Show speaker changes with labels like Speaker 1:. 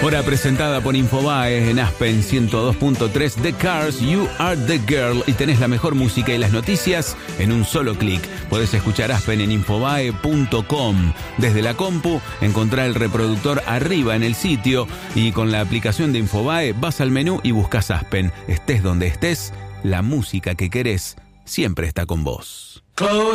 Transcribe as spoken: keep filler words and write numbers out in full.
Speaker 1: Hora presentada por Infobae en Aspen ciento dos punto tres. The Cars, You Are The Girl. Y tenés la mejor música y las noticias en un solo clic. Podés escuchar Aspen en infobae punto com. Desde la compu, encontrá el reproductor arriba en el sitio. Y con la aplicación de Infobae vas al menú y buscas Aspen. Estés donde estés, la música que querés siempre está con vos.